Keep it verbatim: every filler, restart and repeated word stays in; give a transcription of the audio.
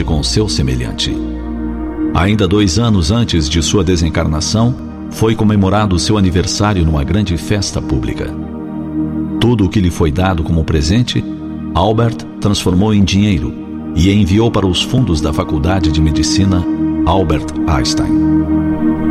com seu semelhante. Ainda dois anos antes de sua desencarnação, foi comemorado seu aniversário numa grande festa pública. Tudo o que lhe foi dado como presente, Albert transformou em dinheiro e enviou para os fundos da Faculdade de Medicina Albert Einstein.